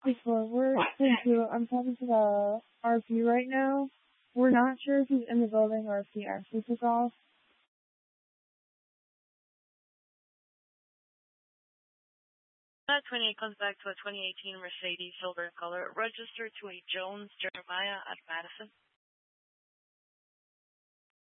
Thank you. I'm talking to the RP right now. We're not sure if he's in the building or if he actually took off. 28 comes back to a 2018 Mercedes silver in color, registered to a Jones Jeremiah at Madison.